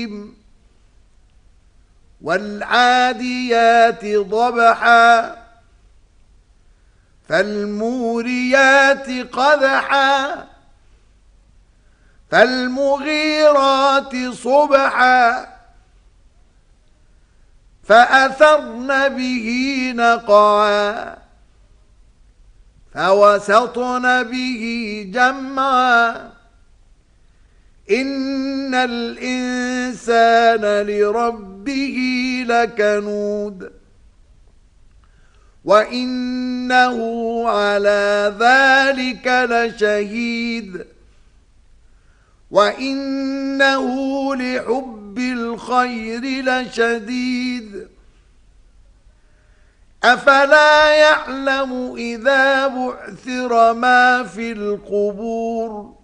والعاديات ضبحا فالموريات قدحا فالمغيرات صبحا فأثرن به نقعا فوسطن به جمعا إن الإنسان لربه لكنود وإنه على ذلك لشهيد وإنه لحب الخير لشديد أفلا يعلم إذا بعثر ما في القبور